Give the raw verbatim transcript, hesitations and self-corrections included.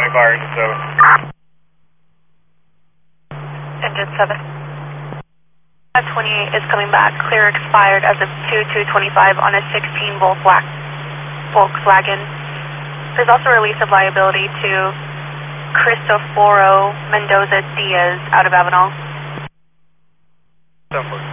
my car, engine seven. Engine seven. five twenty-eight is coming back, clear expired as of two two twenty-five on a sixteen Volkswagen. There's also a release of liability to Cristoforo Mendoza Diaz out of Avenal. seven four.